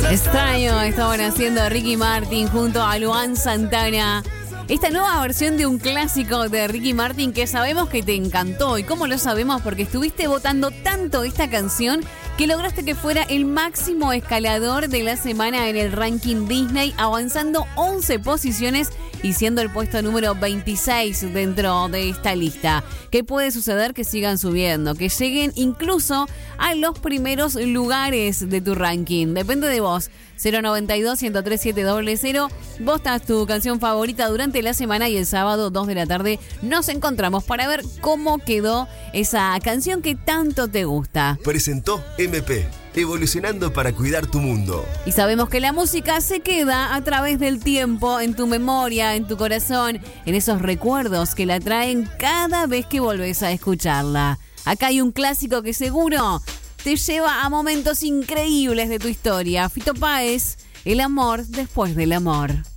Extraño, estaban haciendo Ricky Martin junto a Luan Santana. Esta nueva versión de un clásico de Ricky Martin que sabemos que te encantó. ¿Y cómo lo sabemos? Porque estuviste votando tanto esta canción que lograste que fuera el máximo escalador de la semana en el ranking Disney, avanzando 11 posiciones y siendo el puesto número 26 dentro de esta lista. ¿Qué puede suceder? Que sigan subiendo, que lleguen incluso a los primeros lugares de tu ranking. Depende de vos. 092-103-700. Votas tu canción favorita durante la semana y el sábado 2 de la tarde nos encontramos para ver cómo quedó esa canción que tanto te gusta. Presentó MP, evolucionando para cuidar tu mundo. Y sabemos que la música se queda a través del tiempo, en tu memoria, en tu corazón, en esos recuerdos que la traen cada vez que volvés a escucharla. Acá hay un clásico que seguro te lleva a momentos increíbles de tu historia. Fito Páez, El amor después del amor.